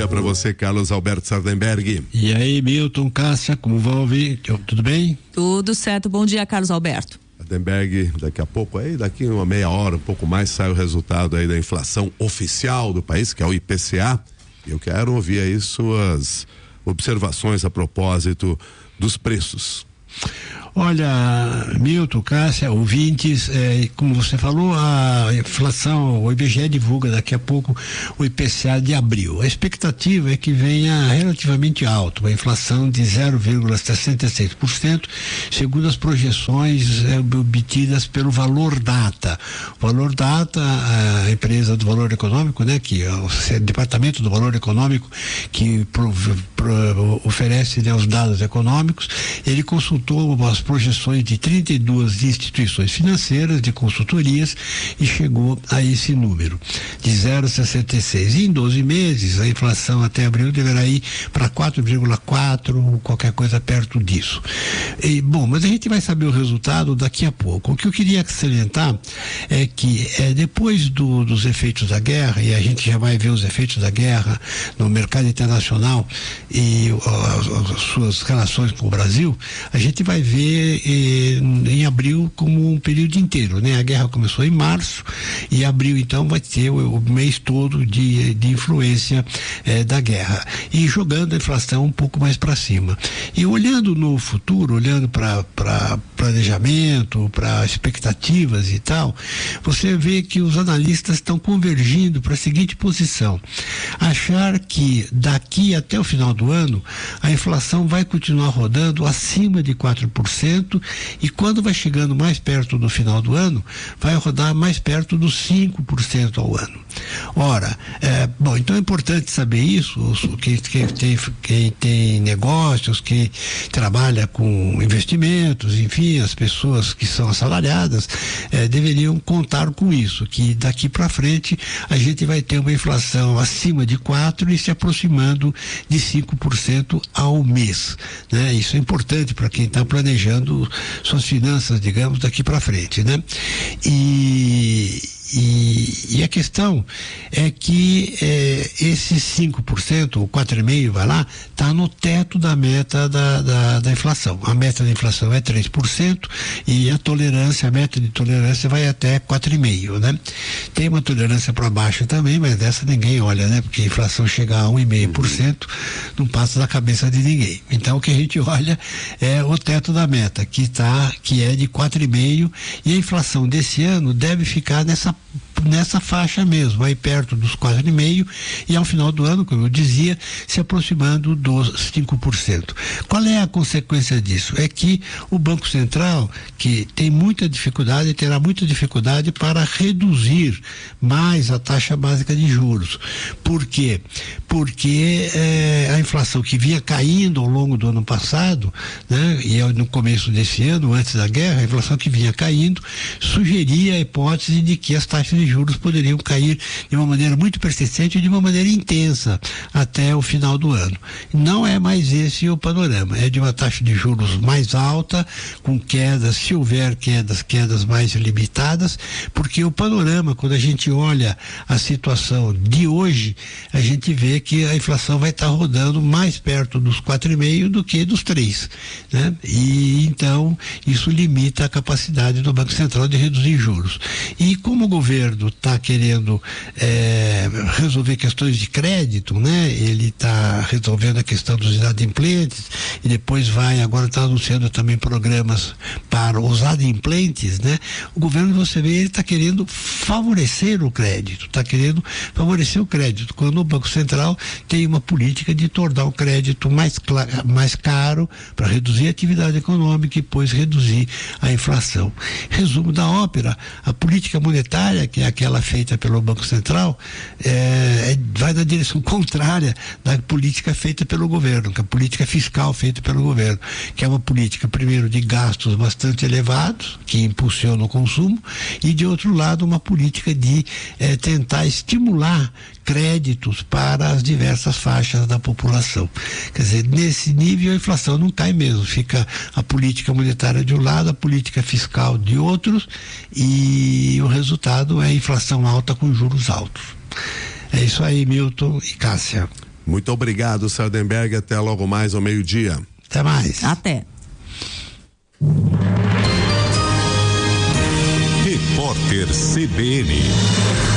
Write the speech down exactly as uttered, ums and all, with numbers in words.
para você, Carlos Alberto Sardenberg. E aí, Milton, Cássia, como vão ouvir? Tudo bem? Tudo certo. Bom dia, Carlos Alberto. Sardenberg, daqui a pouco, aí daqui uma meia hora, um pouco mais, sai o resultado aí da inflação oficial do país, que é o I P C A. Eu quero ouvir aí suas observações a propósito dos preços. Olha, Milton, Cássia, ouvintes, é, como você falou, a inflação, o I B G E divulga daqui a pouco o I P C A de abril. A expectativa é que venha relativamente alto, uma inflação de zero vírgula sessenta e seis por cento, segundo as projeções é, obtidas pelo Valor Data. O Valor Data, a empresa do Valor Econômico, né, que é o Departamento do Valor Econômico, que pro, pro, oferece, né, os dados econômicos, ele consultou as projeções de trinta e duas instituições financeiras, de consultorias, e chegou a esse número de zero vírgula sessenta e seis. E em doze meses, a inflação até abril deverá ir para quatro vírgula quatro, qualquer coisa perto disso. E, bom, mas a gente vai saber o resultado daqui a pouco. O que eu queria salientar é que é, depois do, dos efeitos da guerra, e a gente já vai ver os efeitos da guerra no mercado internacional e as, as suas relações com o Brasil, a gente vai ver em abril como um período inteiro, né? A guerra começou em março e abril então vai ter o, o mês todo de, de influência eh, da guerra e jogando a inflação um pouco mais para cima. E olhando no futuro, olhando para planejamento, para expectativas e tal, você vê que os analistas estão convergindo para a seguinte posição: achar que daqui até o final do ano a inflação vai continuar rodando acima de quatro por cento e quando vai chegando mais perto do final do ano, vai rodar mais perto dos cinco por cento ao ano. Ora, é, bom, então é importante saber isso, os, quem, quem, tem, quem tem negócios, quem trabalha com investimentos, enfim, as pessoas que são assalariadas, é, deveriam contar com isso, que daqui para frente a gente vai ter uma inflação acima de quatro e se aproximando de cinco por cento ao mês, né? Isso é importante para quem está planejando suas finanças, digamos, daqui para frente, né? E E, e a questão é que é, esses cinco por cento, ou quatro vírgula cinco por cento, vai lá, está no teto da meta da, da, da inflação. A meta da inflação é três por cento e a tolerância, a meta de tolerância vai até quatro vírgula cinco por cento, né? Tem uma tolerância para baixo também, mas dessa ninguém olha, né? Porque a inflação chegar a um vírgula cinco por cento não passa da cabeça de ninguém. Então o que a gente olha é o teto da meta, que, tá, que é de quatro vírgula cinco por cento, e a inflação desse ano deve ficar nessa nessa faixa mesmo, aí perto dos quatro vírgula cinco por cento e ao final do ano, como eu dizia, se aproximando dos cinco por cento. Qual é a consequência disso? É que o Banco Central, que tem muita dificuldade, terá muita dificuldade para reduzir mais a taxa básica de juros. Por quê? Porque é, a inflação que vinha caindo ao longo do ano passado, né, e no começo desse ano, antes da guerra, a inflação que vinha caindo sugeria a hipótese de que as taxas de juros poderiam cair de uma maneira muito persistente e de uma maneira intensa até o final do ano. Não é mais esse o panorama, é de uma taxa de juros mais alta, com quedas, se houver quedas, quedas mais limitadas, porque o panorama, quando a gente olha a situação de hoje, a gente vê que a inflação vai estar rodando mais perto dos quatro vírgula cinco por cento do que dos três, né? E então isso limita a capacidade do Banco Central de reduzir juros. E como o governo está querendo é, resolver questões de crédito, né? Ele está resolvendo a questão dos inadimplentes e depois vai, agora está anunciando também programas para os adimplentes, né? O governo, você vê, ele está querendo favorecer o crédito, está querendo favorecer o crédito, quando o Banco Central tem uma política de tornar o crédito mais, mais caro para reduzir a atividade econômica e depois reduzir a inflação. Resumo da ópera: a política monetária, que é aquela feita pelo Banco Central, é, é, vai na direção contrária da política feita pelo governo, que é a política fiscal feita pelo governo, que é uma política, primeiro, de gastos bastante elevados, que impulsiona o consumo, e de outro lado, uma política de é, tentar estimular créditos para as diversas faixas da população. Quer dizer, nesse nível a inflação não cai mesmo, fica a política monetária de um lado, a política fiscal de outros, e o resultado é a inflação alta com juros altos. É isso aí, Milton e Cássia. Muito obrigado, Sardenberg. Até logo mais ao meio-dia. Até mais. Até. Repórter C B N.